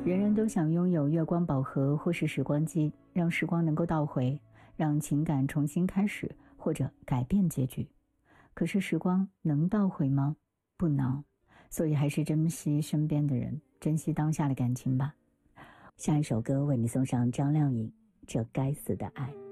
人人都想拥有月光宝盒或是时光机，让时光能够倒回，让情感重新开始，或者改变结局。可是时光能倒回吗？不能，所以还是珍惜身边的人，珍惜当下的感情吧。 下一首歌为你送上张靓颖《这该死的爱》。